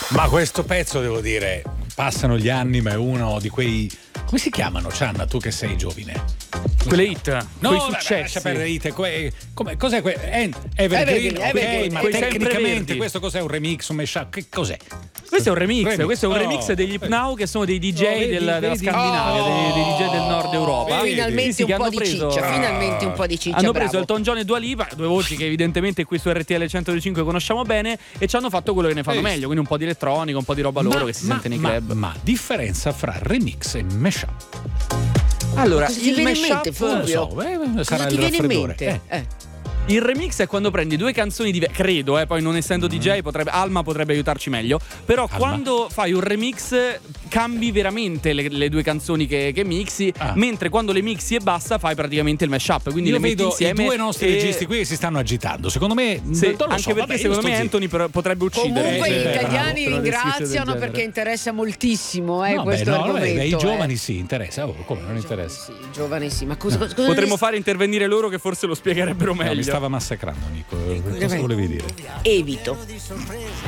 Ma questo pezzo, devo dire, passano gli anni, ma è uno di quei... Come si chiamano, Cianna, tu che sei giovine? Quelle hit, No, quei lascia successi. perdere hit. Cos'è? Evergreen, ok, ma quei tecnicamente sempreverdi. questo cos'è? Un remix, un mashup? Che cos'è? Questo è un remix, questo è un Oh, remix degli Hypnow, che sono dei DJ vedi, della vedi? Scandinavia, dei DJ del nord Europa. Vedi? Finalmente Sì, un che po' hanno di preso- ciccia, finalmente un po' di ciccia. Hanno bravo. preso Elton John e Dua Lipa, due voci che evidentemente qui su RTL 105 conosciamo bene, e ci hanno fatto quello che ne fanno meglio, quindi un po' di elettronica, un po' di roba loro che si sente nei club. Ma differenza fra remix e mashup? Allora, Cosa ti il viene in mashup, mente, Fulvio? Sarà Cosa il ti viene in raffreddore. mente? il remix è quando prendi due canzoni diverse, credo, poi non essendo DJ Alma potrebbe aiutarci meglio, però quando fai un remix cambi veramente le due canzoni che mixi, mentre quando le mixi e basta fai praticamente il mashup, quindi Io le metti vedo insieme. i due nostri registi qui che si stanno agitando. Secondo me, Sì, non lo anche so, perché vabbè, secondo me io sto Anthony potrebbe uccidere. Comunque gli bravo, italiani per una descrizione del ringraziano genere. perché interessa moltissimo zitto. questo argomento. I giovani sì, interessa. Come non interessa? Sì, i giovani sì, ma cosa Potremmo fare intervenire loro che forse lo spiegherebbero No, meglio. mi stava massacrando, Nico. Cosa volevi dire? evito.